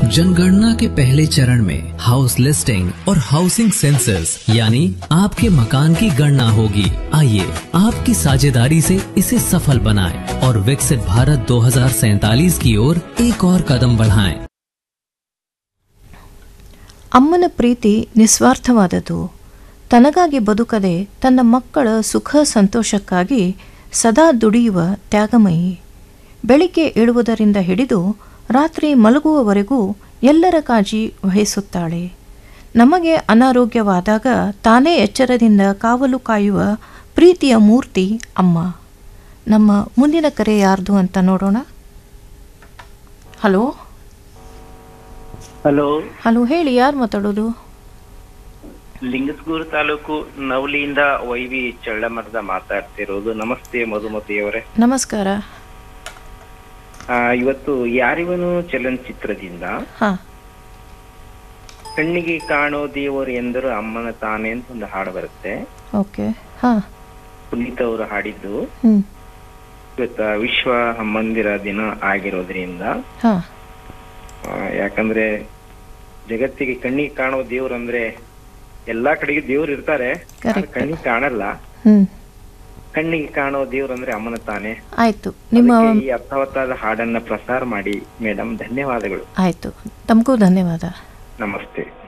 जनगणना के पहले चरण में हाउस लिस्टिंग और हाउसिंग सेंसस यानी आपके मकान की गणना होगी। आइए आपकी साझेदारी से इसे सफल बनाएं और विकसित भारत 2047 की ओर एक और कदम बढ़ाएं। ಅಮ್ಮನ ಪ್ರೀತಿ ನಿಸ್ವಾರ್ಥವಾದದ್ದು. ತನಗಾಗಿ ಬದುಕದೆ ತನ್ನ ಮಕ್ಕಳ ಸುಖ ಸಂತೋಷಕ್ಕಾಗಿ ಸದಾ ದುಡಿಯುವ ತ್ಯಾಗಮಯಿ. ಬೆಳಿಗ್ಗೆ ಏಳುವುದರಿಂದ ಹಿಡಿದು ರಾತ್ರಿ ಮಲಗುವವರೆಗೂ ಎಲ್ಲರ ಕಾಳಜಿ ವಹಿಸುತ್ತಾಳೆ. ನಮಗೆ ಅನಾರೋಗ್ಯವಾದಾಗ ತಾನೇ ಎಚ್ಚರದಿಂದ ಕಾವಲು ಕಾಯುವ ಪ್ರೀತಿಯ ಮೂರ್ತಿ ಅಮ್ಮ. ನಮ್ಮ ಮುಂದಿನ ಕರೆ ಯಾರ್ದು ಅಂತ ನೋಡೋಣ. ಹಲೋ ಹಲೋ ಹಲೋ, ಹೇಳಿ, ಯಾರು ಮಾತಾಡೋದು? ಲಿಂಗಸ್ಗೂರು ತಾಲೂಕು ನವಲಿಯಿಂದ ವೈವಿ ಚಳ್ಳಮರದ ಮಾತಾಡ್ತಿರೋದು. ನಮಸ್ತೆ ಮಧುಮತಿಯವರೇ. ನಮಸ್ಕಾರ. ಇವತ್ತು ಯಾರಿವನು ಚಲನಚಿತ್ರದಿಂದ ಹಾ, ಕಣ್ಣಿಗೆ ಕಾಣೋ ದೇವರು ಎಂದರು ಅಮ್ಮನ ತಾನೆ ಅಂತ ಒಂದು ಹಾಡು ಬರುತ್ತೆ. ಓಕೆ. ಹಾ, ಪುನೀತ್ ಅವರು ಹಾಡಿದ್ದು. ಇವತ್ತು ವಿಶ್ವ ಅಮ್ಮಂದಿರ ದಿನ ಆಗಿರೋದ್ರಿಂದ, ಹಾ, ಯಾಕಂದ್ರೆ ಜಗತ್ತಿಗೆ ಕಣ್ಣಿಗೆ ಕಾಣೋ ದೇವ್ರು ಅಂದ್ರೆ ಎಲ್ಲಾ ಕಡೆಗೆ ದೇವ್ರು ಇರ್ತಾರೆ, ಕಣ್ಣಿಗೆ ಕಾಣಲ್ಲ. ಕಣ್ಣಿಗೆ ಕಾಣೋ ದೇವ್ರು ಅಂದ್ರೆ ಅಮ್ಮನ ತಾನೆ. ಆಯ್ತು, ನಿಮ್ಮ ಈ ಅರ್ಥವತ್ತಾದ ಹಾಡನ್ನ ಪ್ರಸಾರ ಮಾಡಿ ಮೇಡಮ್. ಧನ್ಯವಾದಗಳು. ಆಯ್ತು, ತಮಗೂ ಧನ್ಯವಾದ. ನಮಸ್ತೆ.